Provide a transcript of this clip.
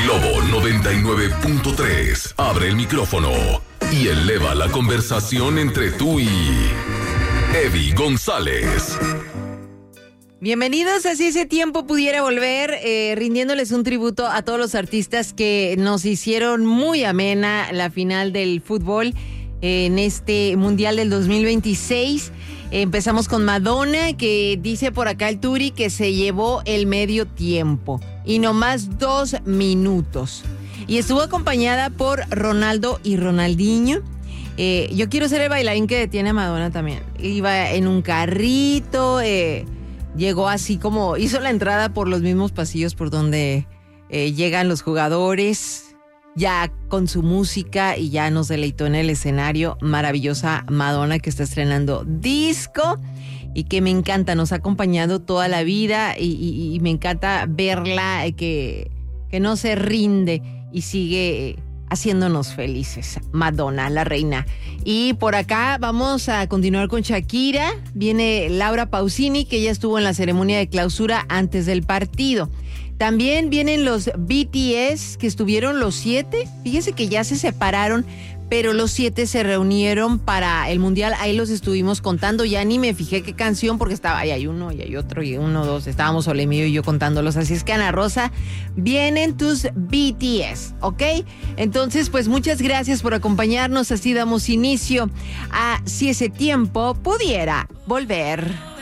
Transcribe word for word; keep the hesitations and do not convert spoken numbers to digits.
Globo noventa y nueve punto tres. Abre el micrófono y eleva la conversación entre tú y Eddie González. Bienvenidos a Si ese tiempo pudiera volver, eh, rindiéndoles un tributo a todos los artistas que nos hicieron muy amena la final del fútbol eh, en este Mundial del dos mil veintiséis. Eh, empezamos con Madonna, que dice por acá el Turi que se llevó el medio tiempo y nomás dos minutos. Y estuvo acompañada por Ronaldo y Ronaldinho. Eh, yo quiero ser el bailarín que detiene a Madonna también. Iba en un carrito, eh, llegó así como, hizo la entrada por los mismos pasillos por donde eh, llegan los jugadores, ya con su música, y ya nos deleitó en el escenario. Maravillosa Madonna, que está estrenando disco y que me encanta, nos ha acompañado toda la vida y, y, y me encanta verla, que, que no se rinde y sigue haciéndonos felices. Madonna, la reina. Y por acá vamos a continuar con Shakira. Viene Laura Pausini, que ya estuvo en la ceremonia de clausura antes del partido. También vienen los B T S, que estuvieron los siete. Fíjense que ya se separaron, pero los siete se reunieron para el Mundial. Ahí los estuvimos contando. Ya ni me fijé qué canción, porque estaba ahí hay uno y hay otro y uno, dos. Estábamos Olemío y yo contándolos. Así es que, Ana Rosa, vienen tus B T S, ¿ok? Entonces, pues muchas gracias por acompañarnos. Así damos inicio a Si ese tiempo pudiera volver.